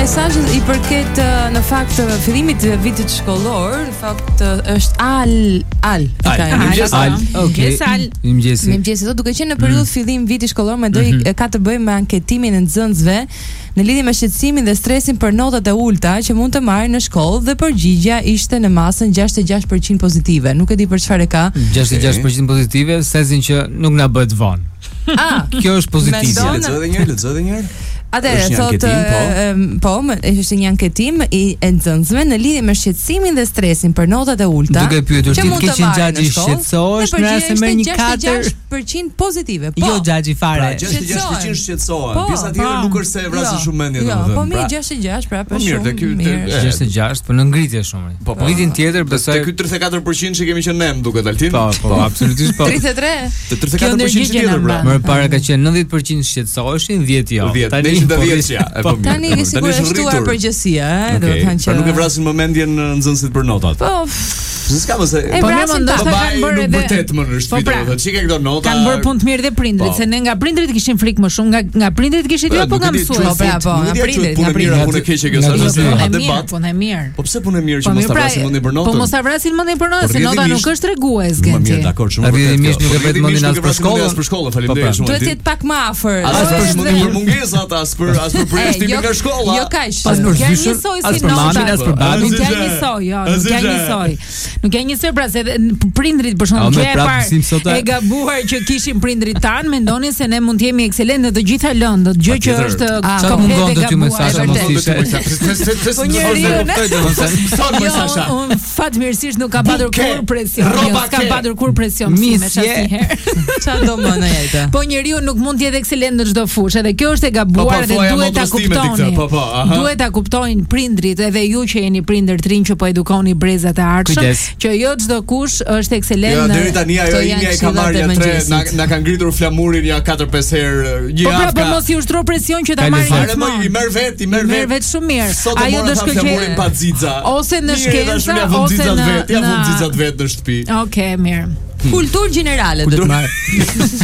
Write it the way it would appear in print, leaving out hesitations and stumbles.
mesazhi i përket në fakt fillimit të vitit shkollor, në fakt është Al. Mëngjes. Duke qenë në periudhë fillim viti shkollor, mendoj ka të bëjë me anketimin e nxënësve në lidhje me shqetësimin dhe stresin për notat e ulta që mund të marrin në shkollë, dhe përgjigjja ishte në masën 66% pozitive. Nuk e di për çfarë ka. 66% pozitive, sensin që nuk na bëhet vonë. Kjo është pozitive. Lexo edhe një herë. Atëherë thotë është një anketim i nxënësve në lidhje me shqetësimin dhe stresin për notat e ulta. Duke pyetur ti ke qenë gjaxhi shqetësohesh në rast se merr një 4% pozitive. Po. Jo gjaxhi fare. 66% shqetësohen. Pjesa tjetër nuk është se e vrasin shumë mendjen domethënë. Po mirë 66 prapë shumë. Mirë, 66, po në ngritje shumë. Po vitin tjetër besoj ky 34% që kemi qenë ne duket Altin. Po absolutisht po. 33. Te 34% tjetër pra. Më parë ka qenë 90% shqetësoheshin, 10 jo. Tani sigurisht është shtuar përgjësia, do të thënë që nuk e vrasin më mendjen nxënësit për notat. Po. S'ka më se. Po më ndoshta kanë bërë edhe vërtet më në shtëpi, do të thotë, çike këto nota. Kanë bërë punë të mirë dhe prindrit, se ne nga prindrit kishin frikë më shumë, nga prindrit kishin jo, po nga mësuesi. Po, nga prindrit, punë e keqe kjo sa debat. Punë e mirë. Po pse punë e mirë që mos ta vrasin mendin për notën? Po mos ta vrasin mendin për notën, se nota nuk është tregues gjenti. Më mirë, dakor, shumë. Rrjedhimisht nuk e vret mendin as për shkollën. Faleminderit shumë. Duhet të jetë pak më afër. As për mungesat, as për përjashtimin nga shkolla. Jo kaq. Nuk janë njësoj si mamin as për babin. Nuk janë njësoj, jo, nuk janë njësoj. Nuk janë njësoj pra se prindrit për shkak të parë e gabuar që kishin prindrit tan, mendonin se ne mund të jemi ekselentë në të gjitha lëndët, gjë që është komplet e gabuar. Po njeriu fatmirësisht nuk ka padur kur presion, s'ka padur kur presion me asnjëherë. Çfarë do më në jetë? Po njeriu nuk mund të jetë ekselent në çdo fushë, edhe kjo është e gabuar dhe duhet ta kuptoni. Duhet ta kuptojnë prindrit, edhe ju që jeni prindër të rinj që po edukoni brezat e ardhshëm, që jo çdo kush është ekselent. Jo, deri tani ajo imja e ka marrë ja 3, na ka ngritur flamurin ja 4-5 herë një javë. Po mos i ushtro presion që ta marrin gjithmonë. I merr vet shumë mirë. Ajo do shkëlqej pa xixa. Ose në shkencë, ose në xixat vet në shtëpi. Okej, mirë. Kulturë gjenerale do të marr.